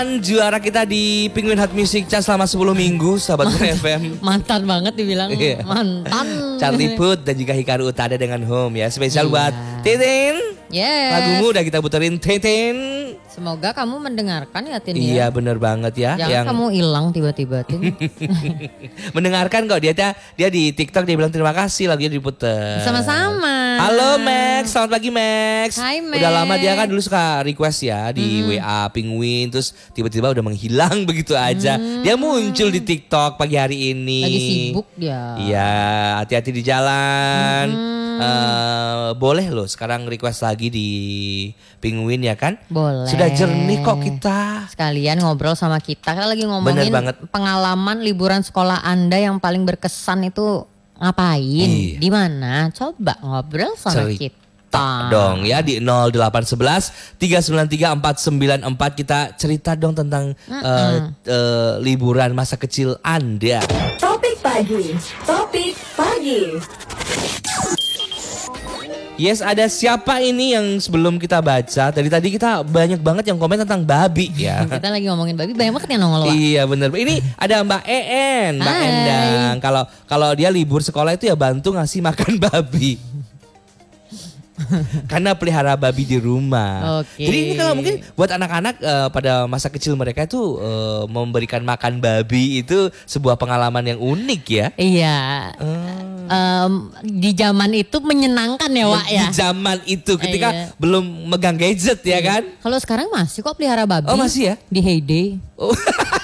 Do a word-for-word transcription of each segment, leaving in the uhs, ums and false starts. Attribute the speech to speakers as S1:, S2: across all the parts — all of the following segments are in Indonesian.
S1: Juara kita di Penguin Hot Music Chart selama sepuluh minggu, sahabat F M.
S2: Mantan banget dibilang,
S1: Iya.
S2: mantan.
S1: Charlie Puth dan juga Hikaru Utada dengan Home ya. Spesial
S2: Iya.
S1: buat Titin.
S2: Yes.
S1: Lagumu udah kita puterin Titin.
S2: Semoga kamu mendengarkan ya Tin
S1: Iya
S2: ya.
S1: bener banget ya.
S2: Jangan
S1: yang
S2: kamu hilang tiba-tiba Tin.
S1: mendengarkan kok dia dia di TikTok dia bilang terima kasih lagunya diputer.
S2: Sama-sama.
S1: Halo Max, selamat pagi Max.
S2: Hai, Max.
S1: Udah lama dia kan dulu suka request ya di
S2: Hmm.
S1: W A Penguin, terus tiba-tiba udah menghilang begitu aja.
S2: Hmm.
S1: Dia muncul di TikTok pagi hari ini.
S2: Lagi sibuk dia.
S1: Iya, hati-hati di jalan.
S2: Hmm.
S1: Eh, boleh loh sekarang request lagi di Penguin ya kan?
S2: Boleh.
S1: Sudah jernih kok kita.
S2: Sekalian ngobrol sama kita. Kita lagi
S1: Bener
S2: ngomongin
S1: banget.
S2: pengalaman liburan sekolah Anda yang paling berkesan itu ngapain?
S1: Iya.
S2: Di mana? Coba ngobrol sama
S1: Cerita
S2: kita.
S1: dong ya di nol delapan satu satu tiga sembilan tiga empat sembilan empat kita cerita dong tentang eh, eh, liburan masa kecil Anda.
S3: Topik pagi, topik pagi.
S1: Yes, ada siapa ini yang sebelum kita baca tadi tadi kita banyak banget yang komen tentang babi ya.
S2: Kita lagi ngomongin babi, banyak banget yang nongol. Wak.
S1: Iya bener. Ini ada Mbak En, Mbak
S2: Hai.
S1: Endang. Kalau kalau dia libur sekolah itu ya bantu ngasih makan babi. Karena pelihara babi di rumah.
S2: Oke.
S1: Jadi ini kalau mungkin buat anak-anak eh, pada masa kecil mereka itu eh, memberikan makan babi itu sebuah pengalaman yang unik ya.
S2: Iya.
S1: Eh,
S2: Em, di zaman itu menyenangkan ya Wak ya.
S1: Di zaman itu ketika
S2: Iya.
S1: belum megang gadget ya kan.
S2: Kalau sekarang masih kok pelihara babi.
S1: Oh, masih ya?
S2: Di Heyday.
S1: Oh.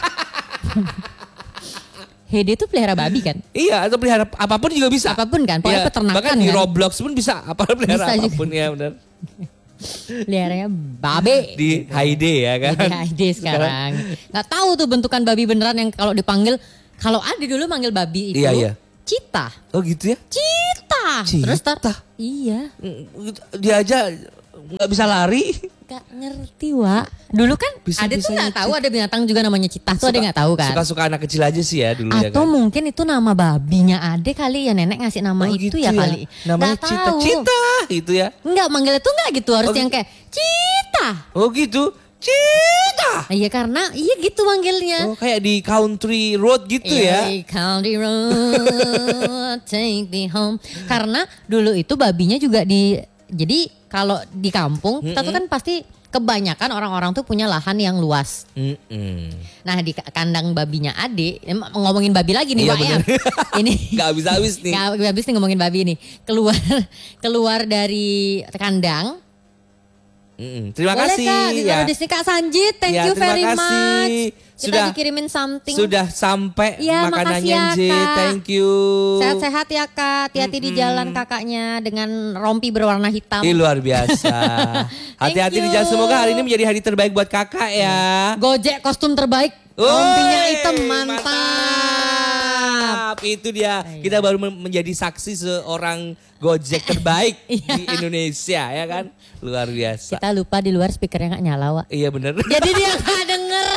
S2: Heyday itu pelihara babi kan?
S1: Iya, atau pelihara apapun juga bisa.
S2: Apapun kan, pokoknya
S1: Iya,
S2: peternakan
S1: bahkan di
S2: kan?
S1: Roblox pun bisa apa pelihara
S2: Bisa juga.
S1: apapun ya benar.
S2: Peliharanya babi.
S1: Di Haide ya kan.
S2: Di Heyday sekarang. Nggak tahu tuh bentukan babi beneran yang kalau dipanggil. Kalau Adi dulu manggil babi itu.
S1: Iya, iya.
S2: Cita.
S1: Oh gitu ya.
S2: Cita.
S1: Cita?
S2: Terus tar, iya.
S1: Dia aja nggak bisa lari.
S2: Gak ngerti Wak. Dulu kan
S1: Bisa-
S2: Ade tuh
S1: bisanya
S2: nggak tahu ada binatang juga namanya cita. Tuh Ade nggak tahu kan.
S1: Suka-suka anak kecil aja sih ya dulu ya
S2: Atau
S1: kan.
S2: mungkin itu nama babinya Ade kali ya, nenek ngasih nama
S1: Oh,
S2: itu
S1: gitu
S2: ya, kali.
S1: Namanya
S2: Nggak
S1: Cita.
S2: tahu.
S1: Cita gitu ya.
S2: Enggak, manggilnya tuh enggak gitu, harus
S1: Oh,
S2: yang
S1: gitu.
S2: kayak Cita.
S1: Oh gitu. Cita.
S2: Nah, iya karena iya gitu manggilnya.
S1: Oh kayak di country road gitu ya.
S2: Hey, County Road, take me home. Karena dulu itu babinya juga di, jadi kalau di kampung kita tuh kan pasti kebanyakan orang-orang tuh punya lahan yang luas.
S1: Mm-mm.
S2: Nah di ka- kandang babinya Ade, em, ngomongin babi lagi nih
S1: Iya,
S2: Wak ya.
S1: bener.
S2: Ini
S1: Gak habis-habis nih.
S2: Gak habis nih ngomongin babi nih. Keluar keluar dari kandang.
S1: Mm-mm. Terima
S2: Boleh
S1: kasih
S2: Kak, ditaruh
S1: ya.
S2: di sini Kak Sanjit. Thank
S1: Ya,
S2: you
S1: terima
S2: very
S1: kasih.
S2: much. Kita
S1: Sudah-
S2: dikirimin something.
S1: Sudah sampai
S2: Iya,
S1: makanannya
S2: makasih ya,
S1: J.
S2: Kak.
S1: Thank you.
S2: Sehat-sehat ya Kak. Hati-hati di jalan kakaknya dengan rompi berwarna hitam.
S1: Ih, luar biasa. Hati-hati di
S2: you.
S1: jalan. Semoga hari ini menjadi hari terbaik buat kakak ya.
S2: Gojek kostum terbaik.
S1: Woi,
S2: Rompinya hitam, mantap.
S1: mantap. Itu dia. Kita baru men- menjadi saksi seorang Gojek terbaik di Indonesia ya kan. Luar biasa.
S2: Kita lupa di luar speakernya gak nyala Wak.
S1: Iya bener.
S2: Jadi dia gak denger.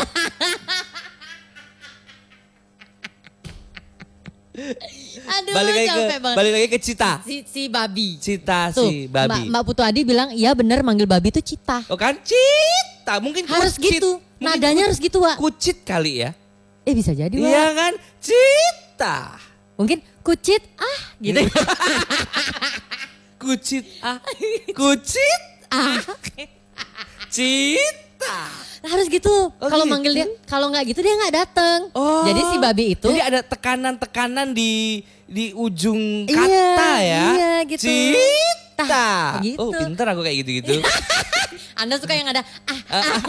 S2: Aduh
S1: balik lagi ke
S2: capek banget.
S1: balik lagi ke Cita.
S2: Si, si babi.
S1: Cita
S2: Tuh,
S1: si babi.
S2: Mbak, Mbak Putu Adi bilang iya bener manggil babi itu Cita.
S1: Oh kan Cita. Mungkin
S2: Harus
S1: kucit.
S2: gitu.
S1: Mungkin
S2: Nadanya
S1: ku-
S2: harus gitu Wak.
S1: Kucit kali ya.
S2: Eh bisa jadi Wak.
S1: Iya kan? Cita.
S2: Mungkin kucit ah gitu.
S1: Kucit ah. Kucit
S2: ah.
S1: Cita.
S2: Harus gitu.
S1: Oh,
S2: Kalau
S1: gitu?
S2: manggil dia, kalau nggak gitu dia nggak datang.
S1: Oh.
S2: Jadi si babi itu
S1: Jadi ada tekanan-tekanan di di ujung
S2: Iya,
S1: kata ya.
S2: iya, gitu.
S1: Cita.
S2: Tah, gitu.
S1: Oh, pinter aku kayak gitu-gitu.
S2: Anda suka yang ada ah, ah.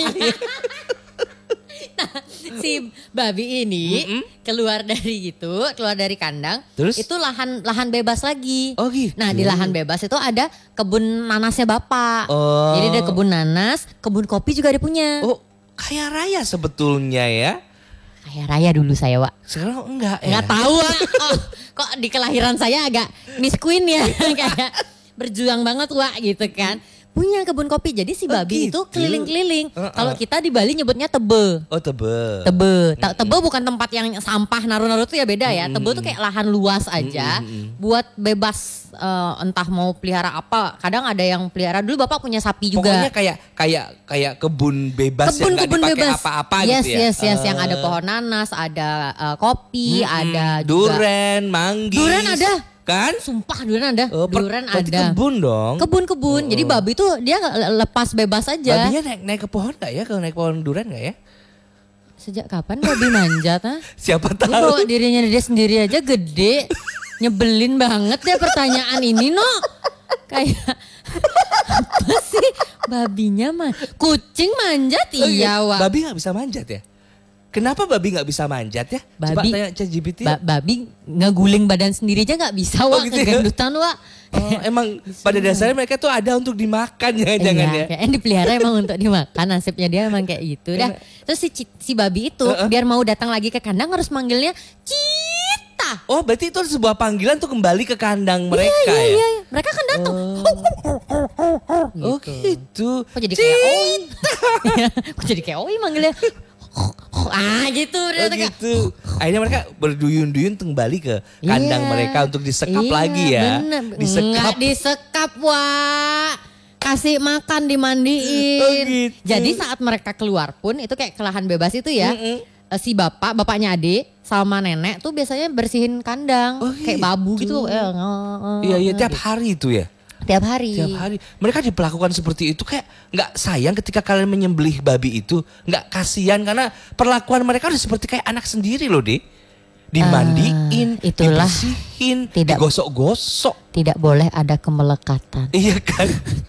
S2: Nah, si babi ini keluar dari gitu, keluar dari kandang.
S1: Terus?
S2: Itu lahan lahan bebas lagi.
S1: Oh, gitu.
S2: Nah di lahan bebas itu ada kebun nanasnya bapak.
S1: Oh.
S2: Jadi ada kebun nanas, kebun kopi juga dia punya.
S1: Oh, kaya raya sebetulnya ya.
S2: Kaya raya dulu saya Wak.
S1: Sekarang enggak ya.
S2: Nggak tahu Wak. Oh, kok di kelahiran saya agak Miss Queen ya. Kayak berjuang banget Wak gitu kan. Punya kebun kopi. Jadi si
S1: Oh,
S2: babi
S1: gitu.
S2: itu keliling-keliling.
S1: Uh-uh.
S2: Kalau kita di Bali nyebutnya tebe.
S1: Oh tebe.
S2: Tebe. Ta- Tebe bukan tempat yang sampah naruh-naruh tuh ya beda ya. Tebe tuh kayak lahan luas aja buat bebas eh, entah mau pelihara apa. Kadang ada yang pelihara, dulu Bapak punya sapi juga.
S1: Pokoknya kayak kayak kayak kebun bebas yang nggak
S2: Kebun-kebun
S1: dipakai
S2: bebas.
S1: apa-apa
S2: yes,
S1: gitu ya.
S2: Yes, yes, yang ada
S1: Eh,
S2: pohon nanas, ada eh, kopi,
S1: mm-mm.
S2: ada juga.
S1: Duren, manggis.
S2: Duren ada.
S1: Kan?
S2: Sumpah duren ada.
S1: Oh, per-
S2: Duren
S1: berarti
S2: ada.
S1: kebun dong.
S2: Kebun-kebun. Jadi babi tuh dia lepas bebas aja.
S1: Babinya naik naik ke pohon nggak ya? Kalau naik pohon duren nggak ya?
S2: Sejak kapan babi manjat? Ha?
S1: Siapa
S2: Dia bawa
S1: tahu.
S2: dirinya dia sendiri aja gede. Nyebelin banget ya pertanyaan ini, no. Kayak apa sih babinya mah? Kucing manjat
S1: Oh
S2: iya, Wak.
S1: Babi nggak bisa manjat ya? Kenapa babi nggak bisa manjat ya? Coba
S2: Babi-
S1: tanya ChatGPT.
S2: Ba- babi ngeguling badan sendiri aja nggak bisa,
S1: Oh,
S2: Wak.
S1: gitu ya?
S2: Kegendutan, Wak.
S1: Oh, emang pada dasarnya mereka tuh ada untuk dimakan ya, jangan
S2: Iya,
S1: ya.
S2: kayaknya dipelihara emang untuk dimakan, nasibnya dia emang kayak gitu. Dah. Terus si, ci- si babi itu biar mau datang lagi ke kandang harus manggilnya Cita.
S1: Oh, berarti itu sebuah panggilan untuk kembali ke kandang mereka
S2: Iya,
S1: ya?
S2: iya, iya. Mereka kan datang.
S1: Oh gitu.
S2: Kok jadi kayak Oi? Kok jadi kayak Oi manggilnya? Ah gitu.
S1: Oh
S2: Dia kayak,
S1: gitu. Akhirnya mereka berduyun-duyun kembali ke kandang
S2: Iya.
S1: mereka untuk disekap
S2: Iya,
S1: lagi ya.
S2: Bener.
S1: Disekap.
S2: Enggak disekap, Wak. Kasih makan, dimandiin.
S1: Oh, gitu.
S2: Jadi saat mereka keluar pun itu kayak ke lahan bebas itu ya.
S1: Mm-mm.
S2: eh, Si bapak, bapaknya adik sama nenek tuh biasanya bersihin kandang.
S1: Oh,
S2: kayak
S1: gitu.
S2: babu gitu. Eh, nge- nge-
S1: Iya iya
S2: nge-
S1: tiap hari itu ya.
S2: Tiap hari.
S1: Tiap hari. Mereka diperlakukan seperti itu kayak nggak sayang ketika kalian menyembelih babi itu. Nggak kasihan karena perlakuan mereka udah seperti kayak anak sendiri loh deh. Dimandiin,
S2: Ah, itulah.
S1: dibersihin,
S2: Tidak-
S1: digosok-gosok.
S2: Tidak boleh ada kemelekatan.
S1: Iya kan?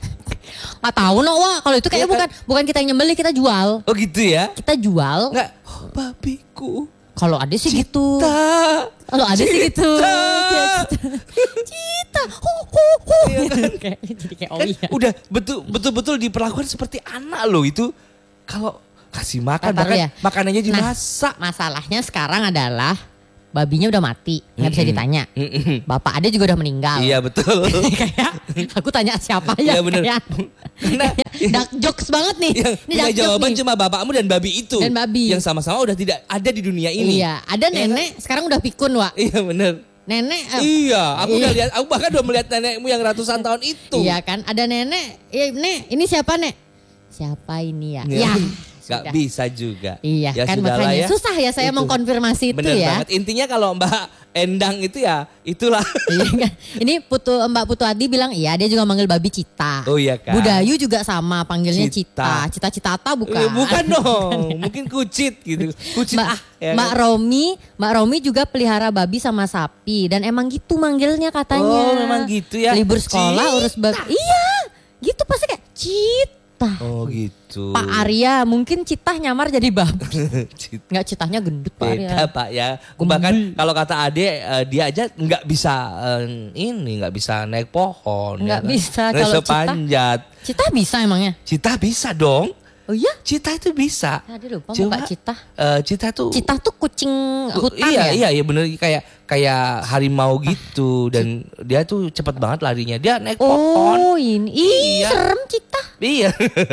S2: Nggak tahu no, Wak. Kalau itu kayaknya
S1: Iya kan?
S2: bukan bukan kita yang nyembelih, kita jual.
S1: Oh gitu ya?
S2: Kita jual.
S1: Nggak, oh, babiku.
S2: Kalau ada sih gitu.
S1: Ta.
S2: Kalau ada sih gitu.
S1: Cita.
S2: Iya, Cita. Cita. Hu, hu, hu.
S1: Iya kan?
S2: Kayak- Jadi kayak oh
S1: Kan
S2: iya.
S1: udah betul betul-betul diperlakukan seperti anak loh itu. Kalau kasih makan,
S2: Tahu
S1: bahkan
S2: ya?
S1: makanannya
S2: Nah,
S1: dimasak.
S2: masalahnya sekarang adalah babinya udah mati, nggak bisa ditanya.
S1: Mm-mm.
S2: Bapak ada juga udah meninggal.
S1: Iya betul.
S2: Kayak aku tanya siapa ya?
S1: Iya, bener.
S2: Kayak-
S1: Karena
S2: Dark jokes banget nih.
S1: yang
S2: Ini
S1: punya
S2: dark joke
S1: jawaban
S2: nih.
S1: cuma bapakmu dan babi itu.
S2: Dan babi.
S1: Yang sama-sama udah tidak ada di dunia ini.
S2: Iya, ada nenek sekarang udah pikun, Wak.
S1: Iya bener.
S2: Nenek eh,
S1: Iya, aku
S2: iya.
S1: udah lihat, aku bahkan udah melihat nenekmu yang ratusan tahun itu.
S2: Iya kan, ada nenek. Eh, Nek, ini siapa, Nek? Siapa ini ya?
S1: Iya.
S2: Ya.
S1: Gak
S2: sudah.
S1: bisa juga.
S2: Iya
S1: Ya
S2: kan
S1: sudahlah
S2: makanya
S1: ya.
S2: susah ya saya
S1: Itu.
S2: mengkonfirmasi itu
S1: Bener
S2: ya.
S1: banget. Intinya kalau Mbak Endang itu ya itulah.
S2: Iya kan. Ini Putu Mbak Putu Adi bilang iya dia juga manggil babi Cita.
S1: Oh iya kan.
S2: Budayu juga sama panggilnya
S1: Cita.
S2: Cita. Cita-citata bukan.
S1: Eh, bukan dong, mungkin kucit gitu. Kucit
S2: Mbak,
S1: ah. ya
S2: Mbak
S1: kan?
S2: Romi, Mbak Romi juga pelihara babi sama sapi dan emang gitu manggilnya katanya.
S1: Oh, memang gitu ya.
S2: Libur sekolah
S1: Cita.
S2: urus babi. Iya, gitu pasti kayak Cita.
S1: Oh gitu.
S2: Pak Arya mungkin Citah nyamar jadi babi.
S1: Cita.
S2: Nggak Citahnya gendut Pak Arya.
S1: Beda Pak ya. Bahkan kalau kata Ade eh, dia aja nggak bisa eh, ini nggak bisa naik pohon.
S2: Nggak
S1: ya kan?
S2: bisa
S1: Nggak
S2: kalau
S1: bisa panjat.
S2: Citah bisa emangnya?
S1: Cita bisa dong.
S2: Oh iya?
S1: Cita itu bisa.
S2: Ya, dia lupa
S1: Coba,
S2: muka Citah.
S1: eh, Cita tuh.
S2: Citah tuh kucing hutan
S1: iya,
S2: ya?
S1: Iya iya bener kayak kayak harimau gitu dan dia tuh cepet banget larinya. Dia naik pohon.
S2: Oh ini, ih
S1: Iya.
S2: serem Citah.
S1: Iya.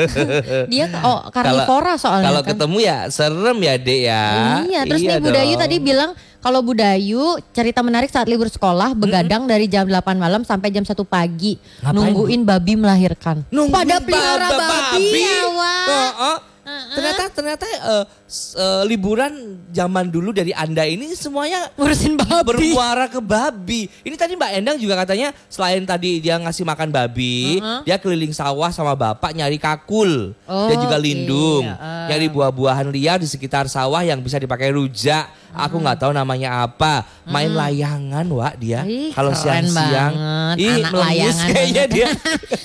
S2: Dia oh karnivora soalnya
S1: Kalau
S2: kan.
S1: ketemu ya serem ya Dek ya.
S2: Iya, terus nih Budayu
S1: dong.
S2: tadi bilang kalau Budayu cerita menarik saat libur sekolah begadang dari jam delapan malam sampai jam satu pagi
S1: Ngapain,
S2: nungguin babi melahirkan.
S1: Nungguin
S2: Pada pelihara
S1: ba- ba-
S2: babi, ya, Wak.
S1: Heeh. Ternyata ternyata eh, s- eh, liburan zaman dulu dari Anda ini semuanya
S2: Ngurusin babi.
S1: bermuara ke babi. Ini tadi Mbak Endang juga katanya selain tadi dia ngasih makan babi,
S2: Uh-huh.
S1: dia keliling sawah sama bapak nyari kakul
S2: Oh,
S1: dan juga
S2: oke.
S1: lindung,
S2: Uh.
S1: nyari buah-buahan liar di sekitar sawah yang bisa dipakai rujak. Aku nggak tahu namanya apa. Main layangan, Wak dia.
S2: Ih,
S1: Kalau
S2: keren
S1: siang-siang,
S2: banget.
S1: ih
S2: Anak
S1: melemus
S2: layangan
S1: kayaknya
S2: banget.
S1: dia.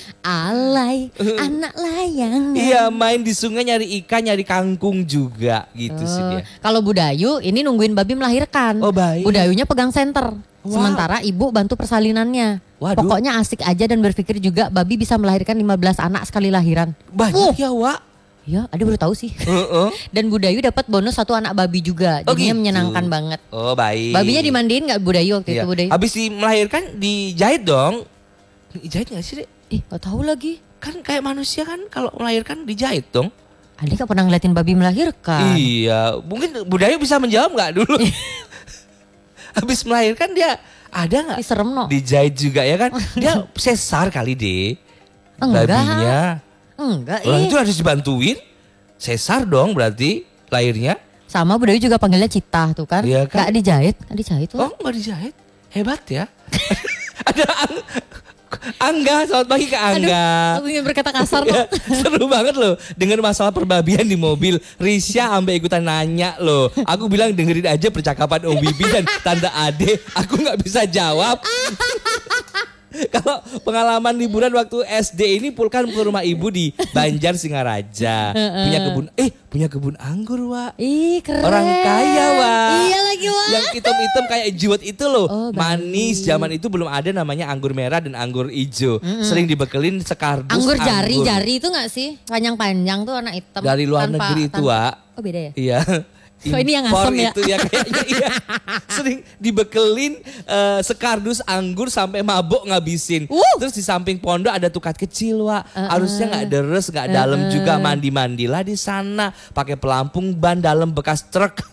S2: Alay, anak layangan.
S1: Iya, main di sungai nyari ikan, nyari kangkung juga gitu sih
S2: Oh,
S1: dia.
S2: kalau Budayu ini nungguin babi melahirkan.
S1: Oh, baik.
S2: Budayunya pegang senter.
S1: Wow.
S2: Sementara ibu bantu persalinannya.
S1: Waduh.
S2: Pokoknya asik aja dan berpikir juga babi bisa melahirkan lima belas anak sekali lahiran.
S1: Banyak ya, Wak.
S2: Ya, ada baru tahu sih.
S1: Heeh.
S2: Dan Budayu dapat bonus satu anak babi juga.
S1: Oh,
S2: Jadinya
S1: gitu.
S2: menyenangkan banget.
S1: Oh, baik.
S2: Babinya dimandiin nggak Budayu waktu
S1: Iya.
S2: itu Budayu?
S1: Habis di melahirkan dijahit dong. Dijahit gak sih, Dek?
S2: Ih, nggak tahu lagi.
S1: kan kayak manusia kan kalau melahirkan dijahit dong.
S2: Adik gak pernah ngeliatin babi melahirkan.
S1: Iya, mungkin Budaya bisa menjawab nggak dulu? Habis melahirkan dia ada nggak?
S2: Ih, serem no.
S1: Dijahit juga ya kan? Dia sesar kali deh.
S2: Enggak.
S1: Babinya.
S2: Enggak,
S1: Lah
S2: ih.
S1: itu harus dibantuin. Sesar dong berarti lahirnya.
S2: Sama Budayu juga panggilnya Cita tuh kan.
S1: Iya kan?
S2: Gak dijahit, gak dijahit tuh.
S1: Oh nggak dijahit? Hebat ya. Ada ang Angga, selamat pagi ke Angga.
S2: Aduh, ingin berkata kasar tuh.
S1: Ya, seru banget loh dengar masalah perbabian di mobil. Risya sampai ikutan nanya loh. Aku bilang dengerin aja percakapan Om Bibi dan Tante Ade. Aku nggak bisa jawab. Kalau pengalaman liburan waktu S D ini pulkan ke rumah ibu di Banjar Singaraja. Punya kebun, eh punya kebun anggur, Wak.
S2: Ih, keren.
S1: Orang kaya, Wak.
S2: Iya lagi, Wak.
S1: Yang hitam-hitam kayak jiwet itu loh.
S2: Oh,
S1: manis, zaman itu belum ada namanya anggur merah dan anggur hijau. Mm-hmm. Sering dibekelin sekardus
S2: Anggur
S1: anggur.
S2: jari-jari itu gak sih? Panjang-panjang tuh warna hitam.
S1: Dari luar
S2: tanpa,
S1: negeri itu,
S2: tanpa,
S1: Wak.
S2: Oh beda ya?
S1: Iya.
S2: Oh, ini yang
S1: Impor
S2: asem ya?
S1: itu ya kayaknya iya. Sering dibekelin uh, sekardus anggur sampai mabuk ngabisin.
S2: Uh.
S1: Terus di samping pondok ada tukat kecil, Wak.
S2: Uh-uh.
S1: Harusnya nggak deres, nggak dalam
S2: Uh-uh.
S1: juga, mandi-mandilah di sana. Pakai pelampung ban dalam bekas truk.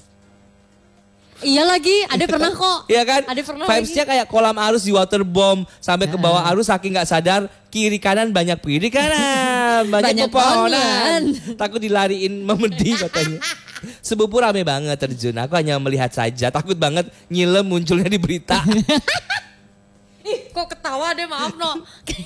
S2: Iya lagi, ada pernah kok.
S1: Iya kan?
S2: Ada pernah
S1: Vibes-nya
S2: lagi.
S1: kayak kolam arus di waterbomb. Sampai ke bawah arus saking nggak sadar. Kiri kanan banyak kiri kanan. Banyak,
S2: Banyak
S1: pepohonan. Takut dilariin memedi katanya. Sepupu rame banget terjun. Aku hanya melihat saja. Takut banget nyilem munculnya di berita.
S2: Ih, kok ketawa deh, maaf no.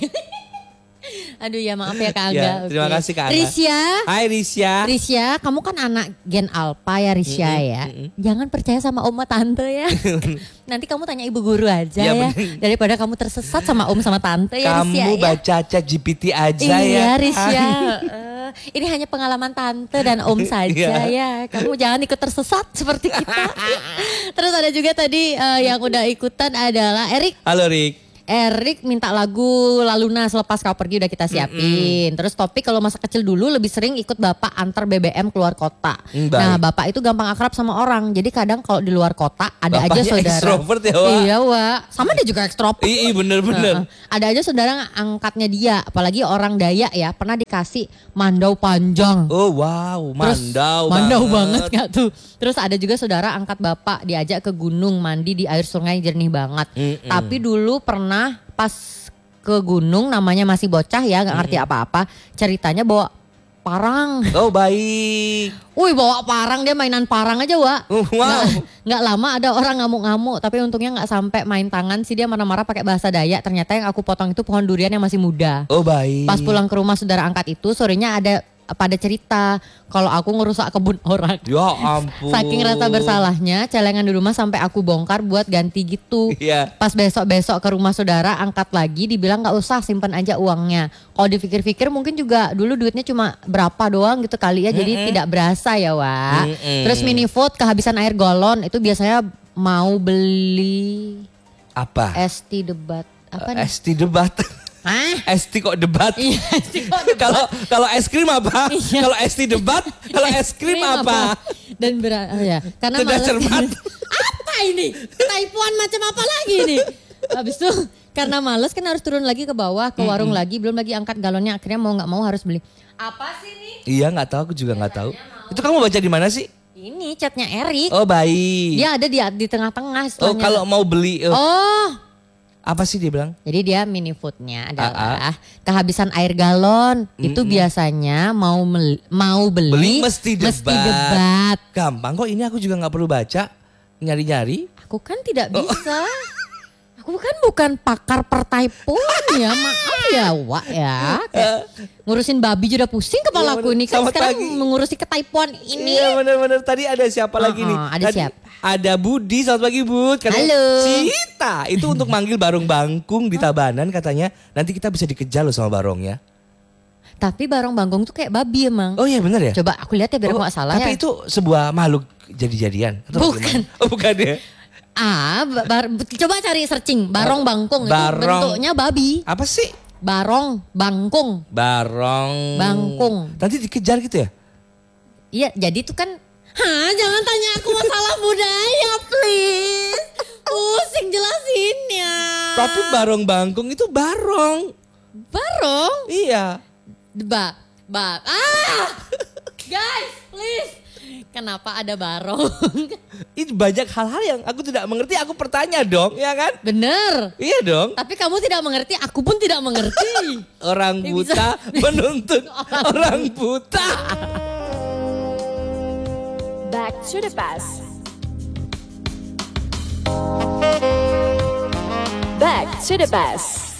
S2: Aduh ya maaf ya Kak Angga.
S1: Ya, terima
S2: Oke.
S1: kasih Kak Angga.
S2: Risya.
S1: Hai Risya.
S2: Risya, kamu kan anak Gen Alpha ya Risya
S1: Mm-mm,
S2: ya.
S1: mm-mm.
S2: Jangan percaya sama om tante ya. Nanti kamu tanya ibu guru aja
S1: Ya,
S2: ya.
S1: bener.
S2: Daripada kamu tersesat sama om sama tante ya
S1: Kamu
S2: Risya ya.
S1: baca chat G P T aja ya.
S2: Iya Risya. Eh, ini hanya pengalaman tante dan om saja ya. Kamu jangan ikut tersesat seperti kita. Terus ada juga tadi eh, yang udah ikutan adalah Erik.
S1: Halo Rik.
S2: Erik minta lagu Laluna selepas kau pergi udah kita siapin. Mm-hmm. Terus topik kalau masa kecil dulu lebih sering ikut bapak antar B B M keluar kota.
S1: Mm,
S2: nah bapak itu gampang akrab sama orang. Jadi kadang kalau di luar kota ada
S1: Bapaknya
S2: aja saudara.
S1: ekstrovert ya, Wak?
S2: Iya Wak. Sama dia juga ekstrovert.
S1: Iya bener-bener.
S2: Nah, ada aja saudara angkatnya dia. Apalagi orang Dayak ya. Pernah dikasih mandau panjang.
S1: Oh wow,
S2: Terus,
S1: mandau
S2: mandau
S1: banget.
S2: banget gak tuh. Terus ada juga saudara angkat bapak diajak ke gunung mandi di air sungai jernih banget.
S1: Mm-mm.
S2: Tapi dulu pernah pas ke gunung namanya masih bocah ya nggak ngerti apa-apa. Ceritanya bawa parang.
S1: Oh baik.
S2: Wih bawa parang dia mainan parang aja Wak.
S1: Uh, wow.
S2: Nggak, nggak lama ada orang ngamuk-ngamuk tapi untungnya nggak sampai main tangan sih dia marah-marah pakai bahasa Dayak. Ternyata yang aku potong itu pohon durian yang masih muda.
S1: Oh baik.
S2: Pas pulang ke rumah saudara angkat itu sorenya ada pada cerita kalau aku ngerusak kebun orang.
S1: Ya ampun.
S2: Saking rasa bersalahnya celengan di rumah sampai aku bongkar buat ganti gitu.
S1: Iya.
S2: Pas besok-besok ke rumah saudara angkat lagi dibilang gak usah simpan aja uangnya. Kalau dipikir-pikir mungkin juga dulu duitnya cuma berapa doang gitu kali ya. Jadi
S1: Mm-mm.
S2: tidak berasa ya Wak.
S1: Mm-mm.
S2: Terus mini food kehabisan air galon itu biasanya mau beli
S1: Apa?
S2: S T debat. Apa nih?
S1: S T debat.
S2: Hah?
S1: S T kok debat?
S2: Iya, S T kok debat?
S1: Kalau kalau es krim apa?
S2: Iya.
S1: Kalau S T debat, kalau es krim apa?
S2: Dan ber oh ya, karena
S1: Cerdas
S2: malas-
S1: cermat.
S2: apa ini? Taipuan macam apa lagi nih? Habis itu karena males kan harus turun lagi ke bawah ke warung lagi, belum lagi angkat galonnya akhirnya mau nggak mau harus beli. Apa sih nih?
S1: Iya nggak tahu, aku juga nggak tahu. Itu kamu baca di mana sih?
S2: Ini chatnya Erik.
S1: Oh baik.
S2: Dia ada di di tengah-tengah.
S1: Oh
S2: istilahnya.
S1: kalau mau beli, oh,
S2: Oh,
S1: apa sih dia bilang?
S2: jadi dia mini foodnya
S1: Ah,
S2: adalah kehabisan air galon. Itu biasanya mau mel- mau beli,
S1: Beli mesti debat.
S2: debat.
S1: Gampang kok, ini aku juga nggak perlu baca, nyari-nyari.
S2: Aku kan tidak bisa. Aku kan bukan pakar partai pun ya, maaf ya Wak ya. Kayak ngurusin babi juga pusing
S1: Iya,
S2: kepala aku
S1: bener.
S2: ini kan
S1: Selamat
S2: sekarang
S1: pagi.
S2: mengurusi ketaipuan ini.
S1: Iya benar-benar, tadi ada siapa lagi nih?
S2: Uh-uh, ada
S1: Tadi
S2: siapa?
S1: Ada Budi, selamat pagi Bud. Katanya,
S2: Halo.
S1: Cita, itu untuk manggil Barong Bangkung di Tabanan katanya. Nanti kita bisa dikejar loh sama Barongnya.
S2: Tapi Barong Bangkong tuh kayak babi emang.
S1: Oh iya benar ya?
S2: Coba aku lihat ya biar
S1: Oh,
S2: aku gak salah
S1: tapi
S2: ya.
S1: itu sebuah makhluk jadi-jadian? Atau
S2: Bukan.
S1: bagaimana? Oh bukan ya?
S2: Ah, ba- bar- coba cari searching Barong Bangkong itu
S1: Barong.
S2: bentuknya babi.
S1: Apa sih?
S2: Barong Bangkong.
S1: Barong.
S2: Bangkung.
S1: Nanti dikejar gitu ya?
S2: Iya, jadi itu kan hah, jangan tanya aku masalah budaya, please. Pusing jelasinnya.
S1: Tapi Barong Bangkung itu barong.
S2: Barong?
S1: Iya.
S2: Ba, ba, ah! Guys, please. Kenapa ada barong?
S1: Itu banyak hal-hal yang aku tidak mengerti, aku bertanya dong, ya kan?
S2: Bener.
S1: Iya dong.
S2: Tapi kamu tidak mengerti, aku pun tidak mengerti.
S1: Orang
S2: Ya,
S1: buta
S2: bisa.
S1: menuntut orang buta.
S3: Back to the past. Back to the past.